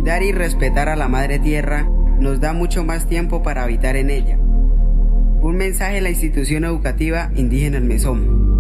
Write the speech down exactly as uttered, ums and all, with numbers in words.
Cuidar y respetar a la madre tierra nos da mucho más tiempo para habitar en ella. Un mensaje de la institución educativa indígena El Mesón.